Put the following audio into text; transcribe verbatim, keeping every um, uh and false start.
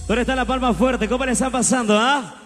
¿Dónde está la palma fuerte? ¿Cómo le está pasando, ah?